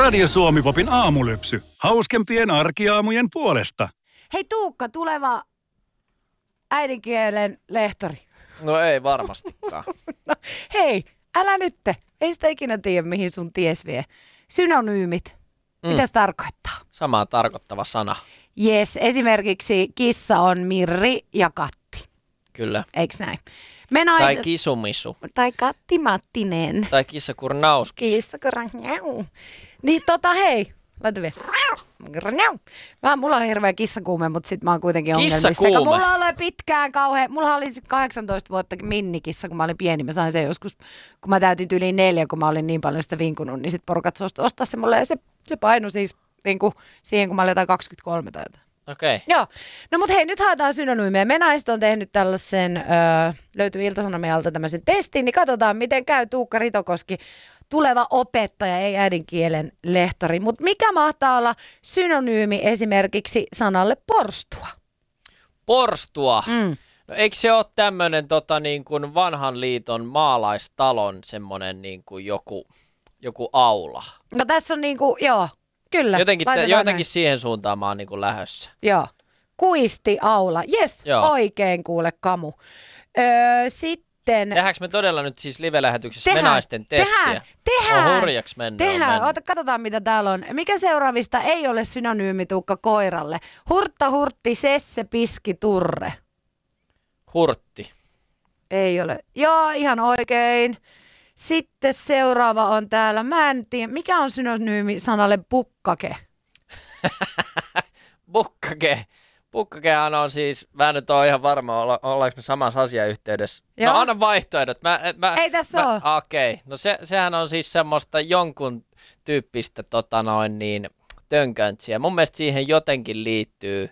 Radio Suomi Popin aamulypsy. Hauskempien arkiaamujen puolesta. Hei Tuukka, tuleva äidinkielen lehtori. No ei varmastikaan. No, hei, älä nytte. Ei sitä ikinä tiedä, mihin sun ties vie. Synonyymit. Mitä se tarkoittaa? Samaa tarkoittava sana. Jes, esimerkiksi kissa on Mirri ja Katti. Kyllä. Eiks näin? Tai Kisumisu. Tai Katti Mattinen. Tai Kissa Kurnauskis. Kissa Kurnauskis. Niin hei, laita vielä. Mulla on hirveä kissakuume, mutta sit mä oon kuitenkin ongelmissa. Kissakuume? Mulla oli pitkään mulla oli 18 vuotta minnikissa, kun mä olin pieni. Mä sain sen joskus, kun mä täytin yli 4, kun mä olin niin paljon sitä vinkunut, niin sit porukat suostui ostaa se mulle. Ja se painoi siis niinku siihen, kun mä olin jotain 23 tai jotain. Okei. Okay. Joo. No mut hei, nyt haetaan synonyymiä. Me naiset on tehnyt tällaisen, löytyy Ilta-Sanomien alta tämmöisen testin, niin katsotaan miten käy Tuukka Ritokoski, tuleva opettaja, ei äidinkielen lehtori. Mutta mikä mahtaa olla synonyymi esimerkiksi sanalle porstua? Porstua? No eikö se ole tämmöinen niin kuin vanhan liiton maalaistalon semmoinen niin kuin joku aula? No tässä on niinku, joo. Kyllä. Jotenkin siihen suuntaan mä oon niin kuin lähdössä. Joo. Kuistiaula. Jes, oikein kuule Kamu. Sitten... Tehdäänkö me todella nyt siis live-lähetyksessä menaisten testiä? Tehdään. Hurjaksi mennään. Katsotaan mitä täällä on. Mikä seuraavista ei ole synonyymi Tuukka koiralle? Hurtta, hurtti, sesse, piski, turre. Hurtti. Ei ole. Joo, ihan oikein. Sitten seuraava on täällä, mä en tiedä, mikä on synonyymi sanalle bukkake? Bukkake. Bukkakehan on siis, mä nyt oon ihan varma, ollaanko me samassa asiayhteydessä. Joo. No anna vaihtoehdot. Ei tässä ole. Okei. No sehän on siis semmoista jonkun tyyppistä tönköntsiä. Mun mielestä siihen jotenkin liittyy.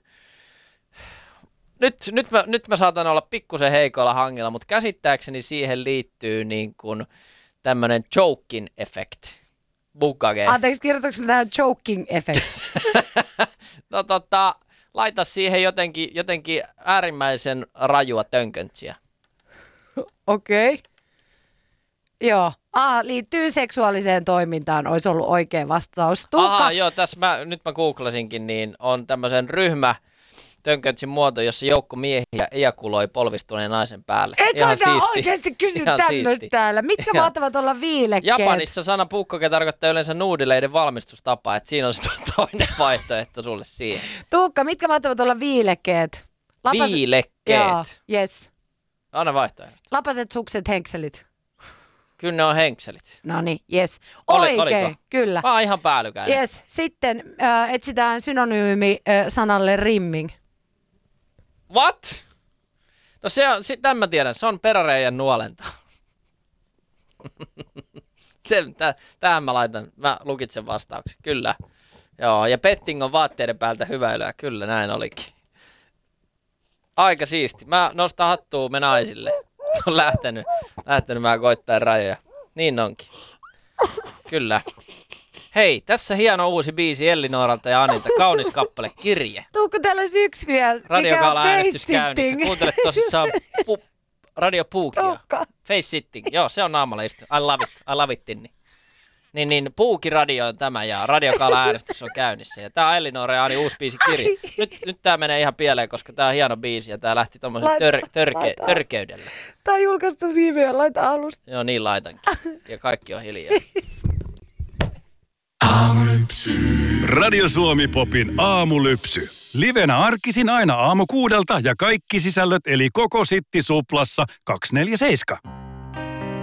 Nyt mä saatan olla pikkusen heikolla hangilla, mutta käsittääkseni siihen liittyy niin kuin tämmönen choking effect. Bukkake. Anteeksi, kirjoitatko tähän choking effect? No laita siihen jotenkin äärimmäisen rajua tönköntsiä. Okei. Okay. Joo. Liittyy seksuaaliseen toimintaan, olisi ollut oikea vastaus. Tuukka. Joo, nyt mä googlasinkin, niin on tämmöisen tönköntsin muoto, jossa joukko miehiä ejakuloi polvistuneen naisen päälle. Ihan siisti. Oikeasti kysy tämmöistä täällä. Mitkä mahtavat olla viilekkeet? Japanissa sana pukkake tarkoittaa yleensä nuudileiden valmistustapa, että siinä on toinen vaihtoehto sulle siihen. Tuukka, mitkä mahtavat olla viilekkeet? Viilekkeet? Joo, yes. Anna vaihtoehdot. Lapaset, sukset, henkselit. Kyllä ne on henkselit. No niin, yes. Oikein, oliko? Kyllä. Mä oon ihan päällykäinen. Yes. Sitten etsitään synonyymi sanalle rimming. What? No tämän mä tiedän, se on peräreijän nuolenta. Tähän mä lukitsen vastauksen, kyllä. Joo, ja petting on vaatteiden päältä hyväilyä, kyllä näin olikin. Aika siisti. Mä nostan hattua me naisille. Se on lähtenyt mä koittaa rajoja. Niin onkin. Kyllä. Hei, tässä hieno uusi biisi Ellinoralta ja Anilta. Kaunis kappale, Kirje. Tuukko täällä yksi vielä? Radiogaala äänestys käynnissä. Kuuntele tosissaan Radio Puukia. Face sitting. Joo, se on naamalla istu. I love it, Tinni. Niin Puukiradio on tämä ja Radiogaala äänestys on käynnissä. Ja tää on Ellinora ja Ani uusi biisi Kirje. Nyt tää menee ihan pieleen, koska tää on hieno biisi ja tää lähti tommoselle törkeydellä. Tää on julkaistu viimein, laita alusta. Joo, niin laitankin. Ja kaikki on hiljaa. Aamulypsy. Radio Suomi Popin aamulypsy. Livenä arkisin aina 6:00 ja kaikki sisällöt eli koko Sitti Suplassa 247.